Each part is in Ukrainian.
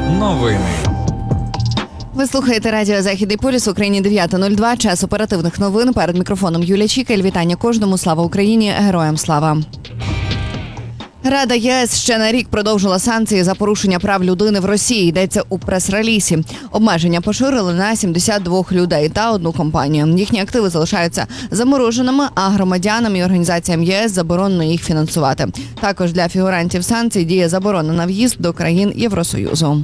Новини. Ви слухаєте радіо «Західний полюс», в Україні 9:02, час оперативних новин. Перед мікрофоном Юлія Чікель. Вітання кожному. Слава Україні! Героям слава! Рада ЄС ще на рік продовжила санкції за порушення прав людини в Росії, йдеться у прес-релісі. Обмеження поширили на 72 людей та одну компанію. Їхні активи залишаються замороженими, а громадянам і організаціям ЄС заборонено їх фінансувати. Також для фігурантів санкцій діє заборона на в'їзд до країн Євросоюзу.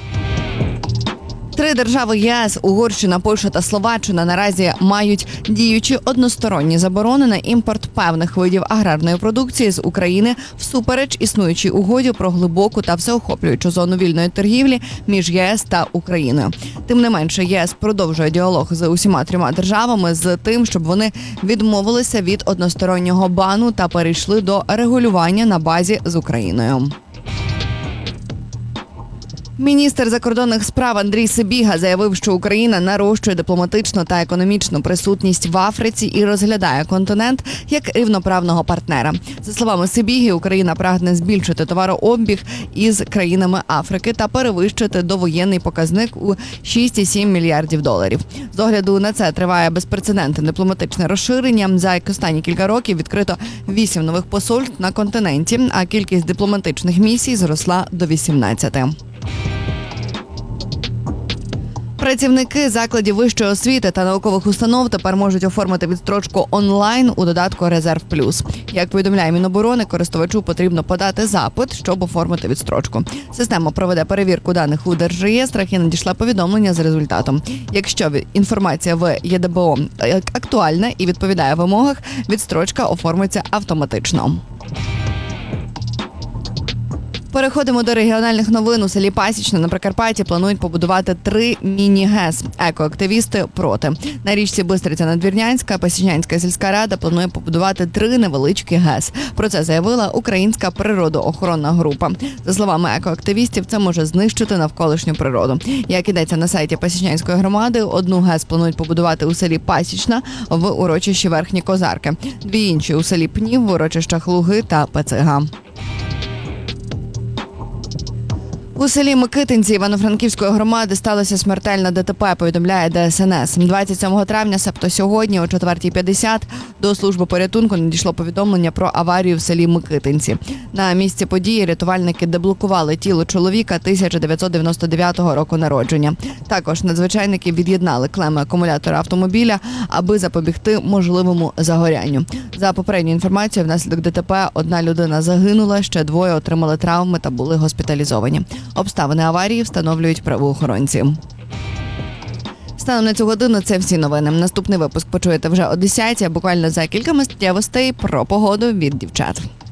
3 держави ЄС – Угорщина, Польща та Словаччина – наразі мають діючі односторонні заборони на імпорт певних видів аграрної продукції з України всупереч існуючій угоді про глибоку та всеохоплюючу зону вільної торгівлі між ЄС та Україною. Тим не менше, ЄС продовжує діалог з усіма 3 державами з тим, щоб вони відмовилися від одностороннього бану та перейшли до регулювання на базі з Україною. Міністр закордонних справ Андрій Сибіга заявив, що Україна нарощує дипломатичну та економічну присутність в Африці і розглядає континент як рівноправного партнера. За словами Сибіги, Україна прагне збільшити товарообіг із країнами Африки та перевищити довоєнний показник у $6,7 мільярдів. З огляду на це триває безпрецедентне дипломатичне розширення. За останні кілька років відкрито 8 нових посольств на континенті, а кількість дипломатичних місій зросла до 18. Працівники закладів вищої освіти та наукових установ тепер можуть оформити відстрочку онлайн у додатку «Резерв Плюс». Як повідомляє Міноборони, користувачу потрібно подати запит, щоб оформити відстрочку. Система проведе перевірку даних у Держреєстрах і надійшла повідомлення з результатом. Якщо інформація в ЄДБО актуальна і відповідає вимогах, відстрочка оформиться автоматично. Переходимо до регіональних новин. У селі Пасічне на Прикарпатті планують побудувати 3 міні-ГЕС. Екоактивісти проти. На річці Бистриця-Надвірнянська Пасічнянська сільська рада планує побудувати 3 невеличкі ГЕС. Про це заявила Українська природоохоронна група. За словами екоактивістів, це може знищити навколишню природу. Як ідеться на сайті Пасічнянської громади, одну ГЕС планують побудувати у селі Пасічна в урочищі Верхні Козарки. 2 інші у селі Пнів в урочищах Луги та Пецига. У селі Микитинці Івано-Франківської громади сталося смертельне ДТП, повідомляє ДСНС. 27 травня, себто сьогодні, о 4:50, до служби порятунку надійшло повідомлення про аварію в селі Микитинці. На місці події рятувальники деблокували тіло чоловіка 1999 року народження. Також надзвичайники від'єднали клеми акумулятора автомобіля, аби запобігти можливому загорянню. За попередньою інформацією, внаслідок ДТП 1 людина загинула, ще 2 отримали травми та були госпіталізовані. Обставини аварії встановлюють правоохоронці. Станом на цю годину це всі новини. Наступний випуск почуєте вже о 10:00, а буквально за кілька миттєвостей про погоду від дівчат.